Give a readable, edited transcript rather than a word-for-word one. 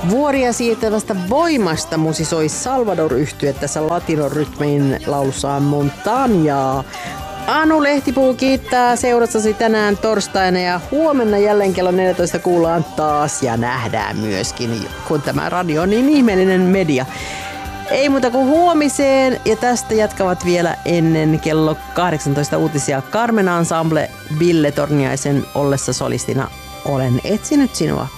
Vuoria siirtävästä voimasta musisoi Salvador-yhtye tässä latinorytmin laulussaan Montaña. Anu Lehtipuu kiittää seurassasi tänään torstaina ja huomenna jälleen kello 14 kuullaan taas ja nähdään myöskin, kun tämä radio on niin ihmeellinen media. Ei muuta kuin huomiseen ja tästä jatkavat vielä ennen kello 18 uutisia Carmen Ensemble Ville Torniaisen ollessa solistina. Olen etsinyt sinua.